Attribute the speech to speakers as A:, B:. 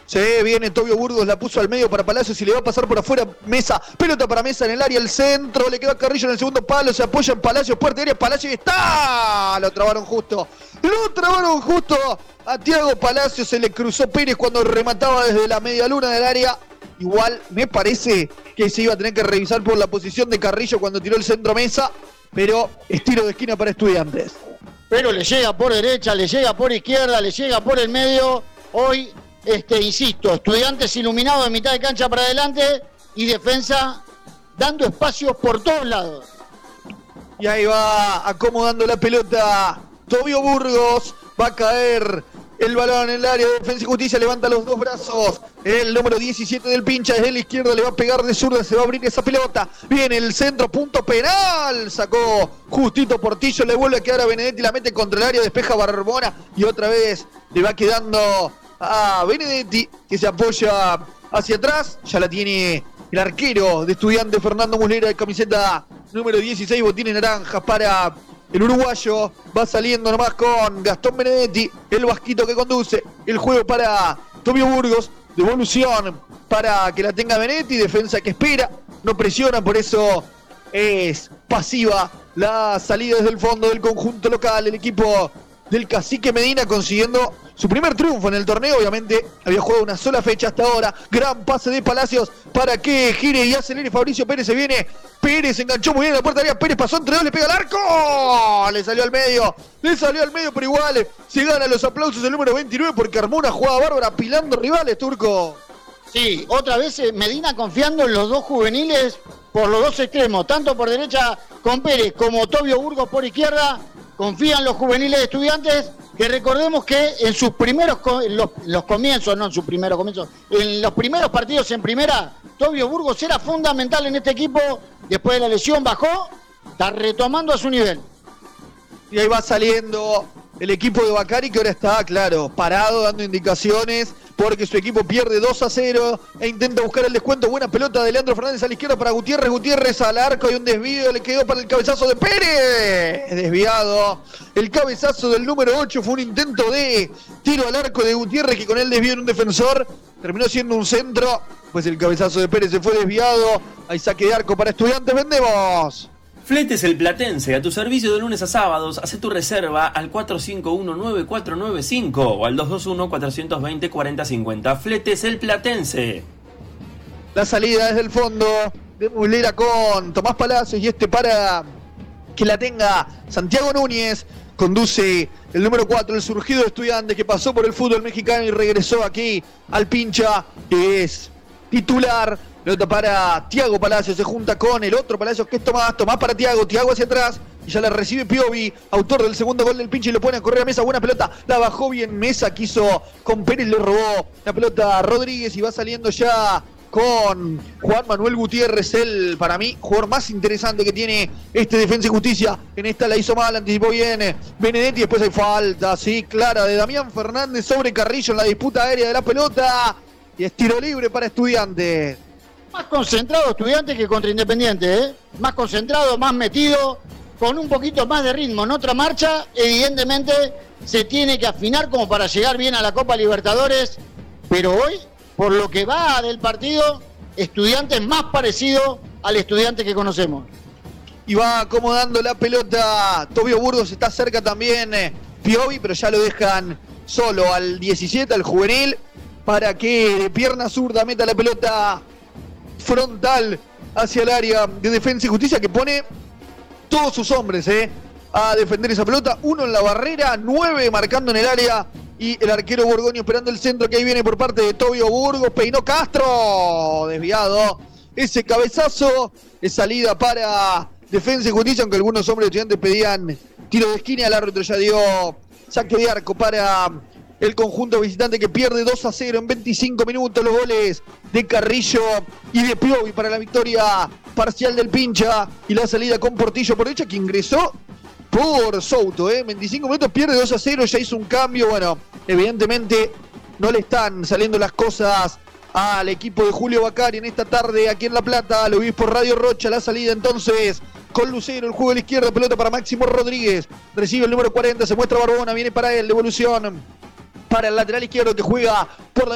A: Se viene Tobio Burgos, la puso al medio para Palacios y le va a pasar por afuera Mesa. Pelota para Mesa en el área, el centro. Le quedó a Carrillo en el segundo palo. Se apoya en Palacios, puerta de área. Palacios y está. Lo trabaron justo. A Thiago Palacios se le cruzó Pérez cuando remataba desde la media luna del área. Igual me parece que se iba a tener que revisar por la posición de Carrillo cuando tiró el centro Mesa. Pero es tiro de esquina para Estudiantes.
B: Pero le llega por derecha, le llega por izquierda, le llega por el medio. Hoy, insisto, Estudiantes iluminado de mitad de cancha para adelante y defensa dando espacios por todos lados.
A: Y ahí va acomodando la pelota Tobio Burgos. Va a caer el balón en el área de Defensa y Justicia. Levanta los dos brazos. El número 17 del pincha desde la izquierda. Le va a pegar de zurda. Se va a abrir esa pelota. Viene el centro. Punto penal. Sacó justito Portillo. Le vuelve a quedar a Benedetti. La mete contra el área. Despeja Barbona. Y otra vez le va quedando a Benedetti, que se apoya hacia atrás. Ya la tiene el arquero de Estudiantes, Fernando Muslera, de camiseta número 16, botines naranjas para el uruguayo. Va saliendo nomás con Gastón Benedetti, el vasquito que conduce el juego para Tobio Burgos. Devolución para que la tenga Benedetti, defensa que espera, no presiona, por eso es pasiva la salida desde el fondo del conjunto local. El equipo del Cacique Medina consiguiendo su primer triunfo en el torneo. Obviamente había jugado una sola fecha hasta ahora. Gran pase de Palacios para que gire y acelere Fabricio Pérez. Se viene Pérez, enganchó muy bien en la puerta de área. Pérez pasó entre dos, le pega al arco. Le salió al medio, pero igual se gana los aplausos el número 29 porque armó una jugada bárbara apilando rivales, Turco.
B: Sí, otra vez Medina confiando en los dos juveniles por los dos extremos, tanto por derecha con Pérez como Tobio Burgos por izquierda. Confían los juveniles de Estudiantes, que recordemos que en sus primeros en los primeros partidos en primera, Tobio Burgos era fundamental en este equipo. Después de la lesión bajó, está retomando a su nivel.
A: Y ahí va saliendo el equipo de Bacari, que ahora está, claro, parado, dando indicaciones, porque su equipo pierde 2-0 e intenta buscar el descuento. Buena pelota de Leandro Fernández a la izquierda para Gutiérrez. Gutiérrez al arco, hay un desvío, le quedó para el cabezazo de Pérez. Desviado. El cabezazo del número 8 fue un intento de tiro al arco de Gutiérrez, que con el desvío en un defensor terminó siendo un centro. Pues el cabezazo de Pérez se fue desviado. Hay saque de arco para Estudiantes. ¡Vendemos!
C: Fletes El Platense, a tu servicio de lunes a sábados. Haz tu reserva al 451-9495 o al 221-420-4050. Fletes El Platense.
A: La salida desde el fondo de Muslera con Tomás Palacios y para que la tenga Santiago Núñez. Conduce el número 4, el surgido de Estudiantes, que pasó por el fútbol mexicano y regresó aquí al pincha, que es titular. Pelota para Thiago Palacios, se junta con el otro Palacios, que es Tomás para Thiago hacia atrás, y ya la recibe Piovi, autor del segundo gol del pinche, y lo pone a correr a Mesa. Buena pelota, la bajó bien Mesa, quiso con Pérez, le robó la pelota a Rodríguez y va saliendo ya con Juan Manuel Gutiérrez, el, para mí, jugador más interesante que tiene Defensa y Justicia. En esta la hizo mal, anticipó bien Benedetti, después hay falta, sí, clara, de Damián Fernández sobre Carrillo en la disputa aérea de la pelota, y es tiro libre para Estudiantes.
B: Más concentrado Estudiantes que contra Independiente, Más concentrado, más metido, con un poquito más de ritmo. En otra marcha, evidentemente, se tiene que afinar como para llegar bien a la Copa Libertadores. Pero hoy, por lo que va del partido, Estudiantes más parecido al Estudiante que conocemos.
A: Y va acomodando la pelota Tobio Burgos, está cerca también Piovi, pero ya lo dejan solo al 17, al juvenil, para que de pierna zurda meta la pelota frontal hacia el área de Defensa y Justicia, que pone todos sus hombres a defender esa pelota. 1 en la barrera, 9 marcando en el área, y el arquero Borgoño esperando el centro, que ahí viene por parte de Tobio Burgos. Peinó Castro, desviado ese cabezazo. Es salida para Defensa y Justicia, aunque algunos hombres de Estudiantes pedían tiro de esquina. El árbitro ya dio saque de arco para el conjunto visitante, que pierde 2-0 en 25 minutos. Los goles de Carrillo y de Piovi para la victoria parcial del pincha, y la salida con Portillo por derecha, que ingresó por Souto. 25 minutos, pierde 2-0, ya hizo un cambio. Bueno, evidentemente no le están saliendo las cosas al equipo de Julio Bacari en esta tarde aquí en La Plata. Lo vís por Radio Rocha. La salida entonces con Lucero, el juego de la izquierda, pelota para Máximo Rodríguez, recibe el número 40, se muestra Barbona, viene para él, devolución para el lateral izquierdo, que juega por la